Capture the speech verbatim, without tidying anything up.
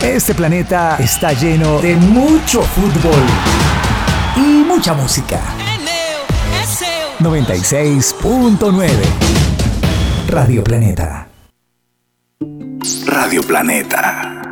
Este planeta está lleno de mucho fútbol y mucha música. noventa y seis punto nueve Radio Planeta. Radio Planeta.